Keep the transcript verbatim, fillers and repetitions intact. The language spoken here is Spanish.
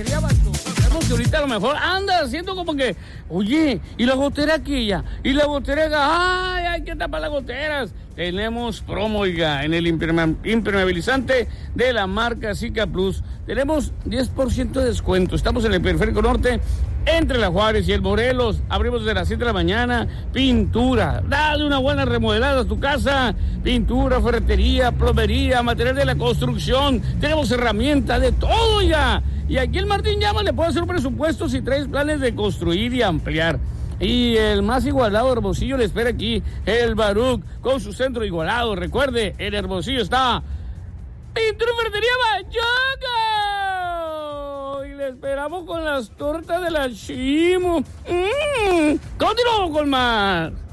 ferretería Bacho. Sabemos que ahorita a lo mejor anda haciendo como que, oye, y la gotera aquella, y la gotera acá, ay, hay que tapar las goteras. Tenemos promo, oiga, en el imperme- impermeabilizante de la marca Zika Plus. Tenemos diez por ciento de descuento. Estamos en el Periférico Norte, entre la Juárez y el Morelos. Abrimos desde las siete de la mañana. Pintura. Dale una buena remodelada a tu casa. Pintura, ferretería, plomería, material de la construcción. Tenemos herramientas de todo ya. Y aquí el Martín Llama le puede hacer un presupuesto si traes planes de construir y ampliar. Y el más igualado Hermosillo le espera aquí, el Baruch, con su centro igualado. Recuerde, en Hermosillo está Pintura y Ferretería Bachoco. Y le esperamos con las tortas de la Chimo. Mm, continuamos con más.